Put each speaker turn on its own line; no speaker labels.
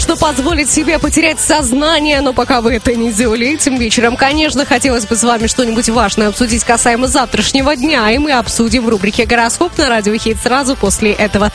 можно позволить себе потерять сознание, но пока вы это не сделали этим вечером, конечно, хотелось бы с вами что-нибудь важное обсудить касаемо завтрашнего дня, и мы обсудим в рубрике «Гороскоп» на Радио Хит сразу после этого.